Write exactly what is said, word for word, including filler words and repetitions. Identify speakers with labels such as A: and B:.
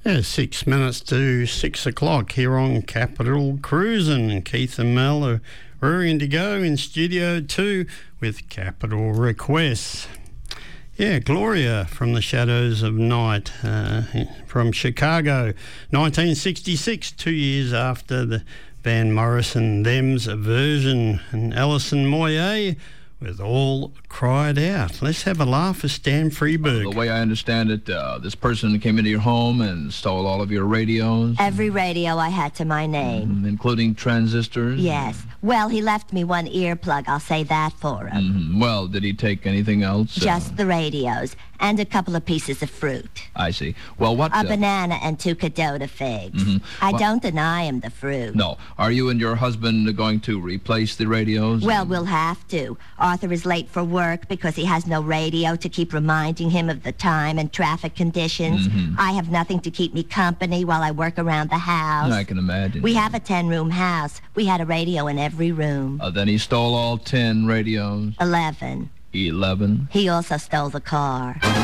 A: Yeah, six minutes to six o'clock here on Capital Cruisin'. Keith and Mel are rearing to go in Studio two with Capital Requests. Yeah, Gloria from the Shadows of Night uh, from Chicago, nineteen sixty-six, two years after the Van Morrison Them's version, and Alison Moyet with All Cried Out. Let's have a laugh at Stan Freberg.
B: Uh, the way I understand it, uh, this person came into your home and stole all of your radios?
C: Every radio I had to my name.
B: Mm, including transistors?
C: Yes. Well, he left me one earplug, I'll say that for him.
B: Mm-hmm. Well, did he take anything else?
C: Just
B: uh,
C: the radios, and a couple of pieces of fruit.
B: I see. Well, what...
C: A
B: uh,
C: banana and two Cadota figs.
B: Mm-hmm.
C: I
B: well,
C: don't deny him the fruit.
B: No. Are you and your husband going to replace the radios?
C: Well, we'll have to. Arthur is late for work because he has no radio to keep reminding him of the time and traffic conditions.
B: Mm-hmm.
C: I have nothing to keep me company while I work around the house.
B: I can imagine.
C: We have a ten-room house. We had a radio in every room.
B: Uh, then he stole all ten radios?
C: Eleven.
B: Eleven?
C: He also stole the car.